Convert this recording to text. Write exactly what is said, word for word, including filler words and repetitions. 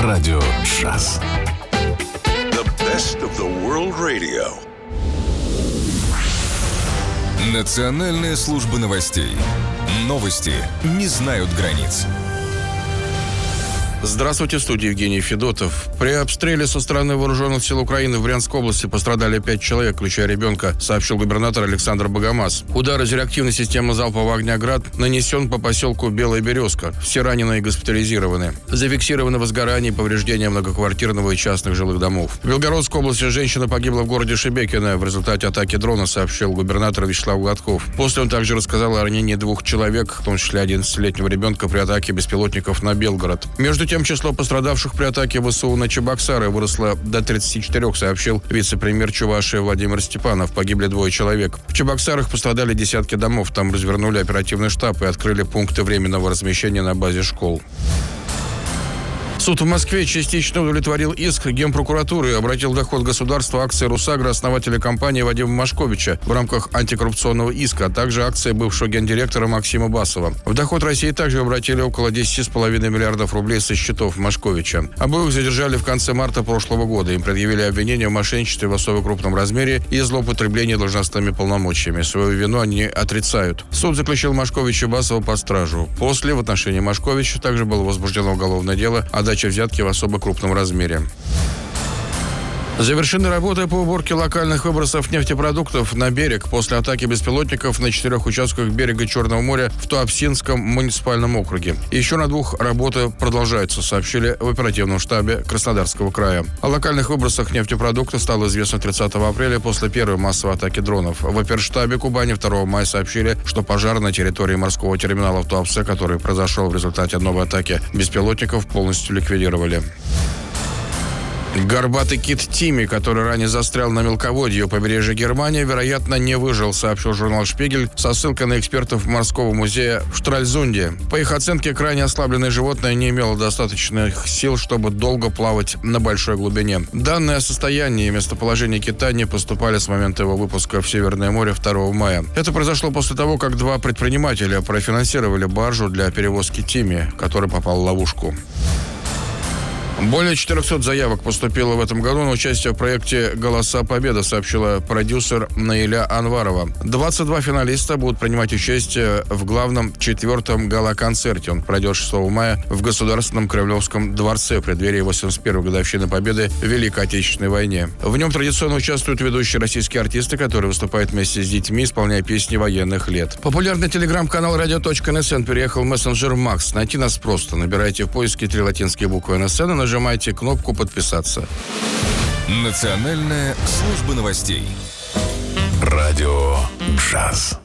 Радио джаз. The best of the world radio. Национальная служба новостей. Новости не знают границ. Здравствуйте, в студии Евгений Федотов. При обстреле со стороны вооруженных сил Украины в Брянской области пострадали пять человек, включая ребенка, сообщил губернатор Александр Богомаз. Удар из реактивной системы залпового огня «Град» нанесен по поселку Белая Березка. Все раненые госпитализированы. Зафиксировано возгорание и повреждение многоквартирного и частных жилых домов. В Белгородской области женщина погибла в городе Шебекино в результате атаки дрона, сообщил губернатор Вячеслав Гладков. После он также рассказал о ранении двух человек, в том числе одиннадцатилетнего ребенка, при атаке беспилотников на Белгород. Между тем, число пострадавших при атаке ВСУ на Чебоксары выросло до тридцати четырёх, сообщил вице-премьер Чувашии Владимир Степанов. Погибли двое человек. В Чебоксарах пострадали десятки домов. Там развернули оперативный штаб и открыли пункты временного размещения на базе школ. Суд в Москве частично удовлетворил иск Генпрокуратуры и обратил в доход государства акции «Русагра» основателя компании Вадима Машковича в рамках антикоррупционного иска, а также акции бывшего гендиректора Максима Басова. В доход России также обратили около десяти с половиной миллиардов рублей со счетов Машковича. Обоих задержали в конце марта прошлого года. Им предъявили обвинения в мошенничестве в особо крупном размере и злоупотреблении должностными полномочиями. Свою вину они отрицают. Суд заключил Машковича и Басова под стражу. После в отношении Машковича также было возбуждено уголовное дело о даче взятки в особо крупном размере. Завершены работы по уборке локальных выбросов нефтепродуктов на берег после атаки беспилотников на четырех участках берега Черного моря в Туапсинском муниципальном округе. Еще на двух работы продолжаются, сообщили в оперативном штабе Краснодарского края. О локальных выбросах нефтепродуктов стало известно тридцатого апреля после первой массовой атаки дронов. В оперштабе Кубани второго мая сообщили, что пожар на территории морского терминала в Туапсе, который произошел в результате новой атаки беспилотников, полностью ликвидировали. Горбатый кит Тимми, который ранее застрял на мелководье у побережья Германии, вероятно, не выжил, сообщил журнал «Шпигель» со ссылкой на экспертов морского музея в Штральзунде. По их оценке, крайне ослабленное животное не имело достаточных сил, чтобы долго плавать на большой глубине. Данные о состоянии и местоположении кита не поступали с момента его выпуска в Северное море второго мая. Это произошло после того, как два предпринимателя профинансировали баржу для перевозки Тимми, который попал в ловушку. Более четырехсот заявок поступило в этом году на участие в проекте «Голоса Победы», сообщила продюсер Наиля Анварова. двадцать два финалиста будут принимать участие в главном четвертом гала-концерте. Он пройдет шестого мая в Государственном Кремлевском дворце в преддверии восемьдесят первой годовщины Победы в Великой Отечественной войне. В нем традиционно участвуют ведущие российские артисты, которые выступают вместе с детьми, исполняя песни военных лет. Популярный телеграм-канал радио точка эн эс эн переехал в мессенджер Макс. Найти нас просто. Набирайте в поиске три латинские буквы эн эс эн и нажимайте кнопку «Подписаться». Национальная служба новостей. Радио джаз.